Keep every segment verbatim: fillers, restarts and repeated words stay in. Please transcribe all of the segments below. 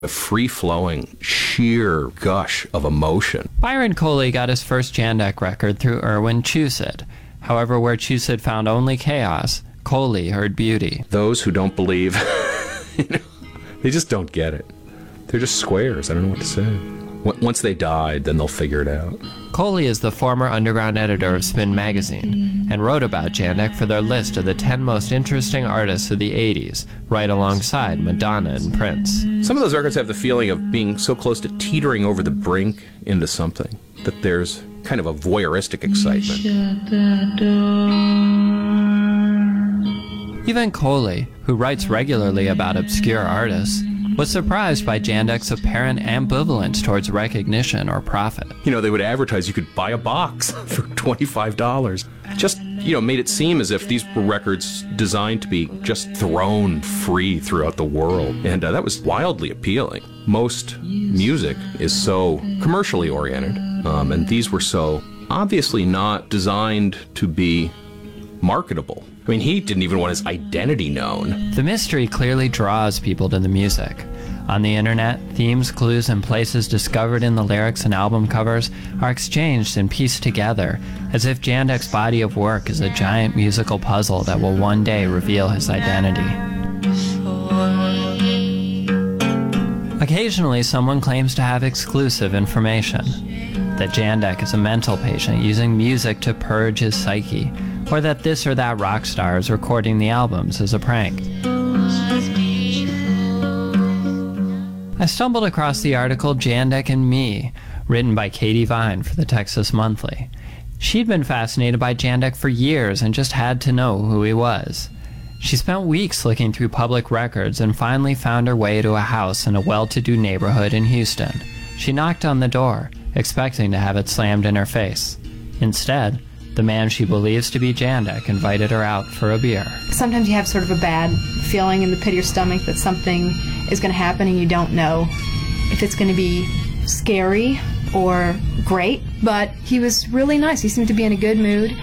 A free-flowing, sheer gush of emotion. Byron Coley got his first Jandek record through Irwin Chusid. However, where Chusid found only chaos, Coley heard beauty. Those who don't believe, you know, they just don't get it. They're just squares. I don't know what to say. Once they died, then they'll figure it out. Coley is the former underground editor of Spin magazine and wrote about Jandek for their list of the ten most interesting artists of the eighties, right alongside Madonna and Prince. Some of those records have the feeling of being so close to teetering over the brink into something that there's kind of a voyeuristic excitement. Even Coley, who writes regularly about obscure artists, was surprised by Jandek's apparent ambivalence towards recognition or profit. You know, they would advertise you could buy a box for twenty-five dollars. Just, you know, made it seem as if these were records designed to be just thrown free throughout the world. And uh, that was wildly appealing. Most music is so commercially oriented, um, and these were so obviously not designed to be marketable. I mean, he didn't even want his identity known. The mystery clearly draws people to the music. On the internet, themes, clues, and places discovered in the lyrics and album covers are exchanged and pieced together, as if Jandek's body of work is a giant musical puzzle that will one day reveal his identity. Occasionally, someone claims to have exclusive information, that Jandek is a mental patient using music to purge his psyche, or that this or that rock star is recording the albums as a prank. I stumbled across the article Jandek and Me, written by Katie Vine for the Texas Monthly. She'd been fascinated by Jandek for years and just had to know who he was. She spent weeks looking through public records and finally found her way to a house in a well-to-do neighborhood in Houston. She knocked on the door, expecting to have it slammed in her face. Instead, the man she believes to be Jandek invited her out for a beer. Sometimes you have sort of a bad feeling in the pit of your stomach that something is going to happen and you don't know if it's going to be scary or great. But he was really nice. He seemed to be in a good mood.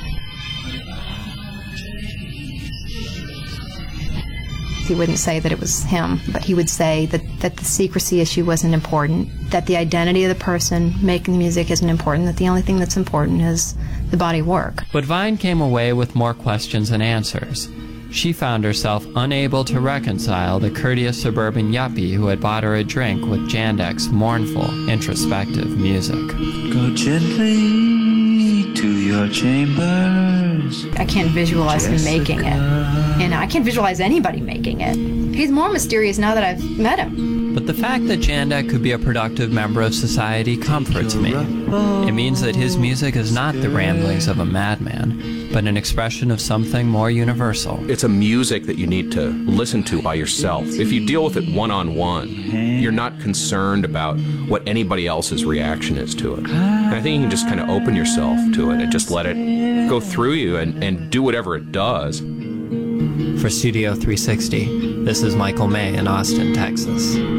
He wouldn't say that it was him, but he would say that, that the secrecy issue wasn't important, that the identity of the person making the music isn't important, that the only thing that's important is the body of work. But Vine came away with more questions than answers. She found herself unable to reconcile the courteous suburban yuppie who had bought her a drink with Jandek's mournful, introspective music. Go gently to your chambers. I can't visualize him making it. And I can't visualize anybody making it. He's more mysterious now that I've met him. But the fact that Jandek could be a productive member of society comforts me. It means that his music is not the ramblings of a madman, but an expression of something more universal. It's a music that you need to listen to by yourself. If you deal with it one-on-one, you're not concerned about what anybody else's reaction is to it. And I think you can just kind of open yourself to it and just let it go through you and, and do whatever it does. For Studio three sixty, this is Michael May in Austin, Texas.